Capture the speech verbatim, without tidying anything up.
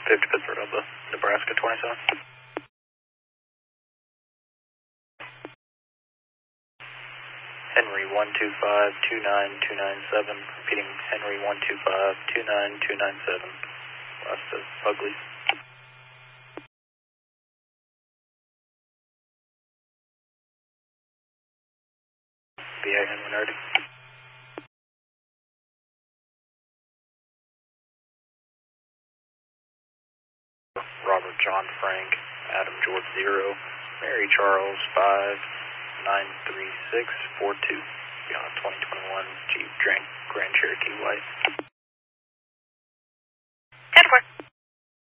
fifty Pittsburgh Alpha, Nebraska twenty-seven. Henry one two five two nine two nine seven, repeating Henry one two five two nine two nine seven, west of Ugley. B A N when ready. Robert John Frank, Adam George zero, Mary Charles five nine three six four two. Beyond twenty twenty-one Jeep Grand Cherokee White. ten four.